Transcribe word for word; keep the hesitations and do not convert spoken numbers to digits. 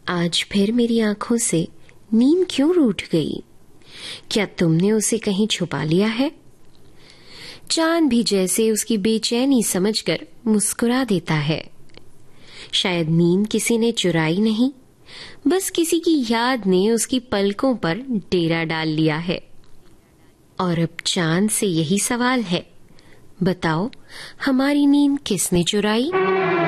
आज फिर मेरी आंखों से नींद क्यों रूठ गई? क्या तुमने उसे कहीं छुपा लिया है? चांद भी जैसे उसकी बेचैनी समझकर मुस्कुरा देता है। शायद नींद किसी ने चुराई नहीं, बस किसी की याद ने उसकी पलकों पर डेरा डाल लिया है। और अब चांद से यही सवाल है, बताओ हमारी नींद किसने चुराई?